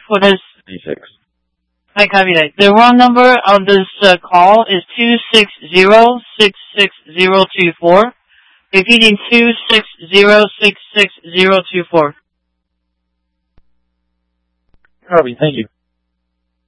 for this? 56. I copy that. The wrong number of this call is 260-66024. Repeating 260-66024. Copy, thank you.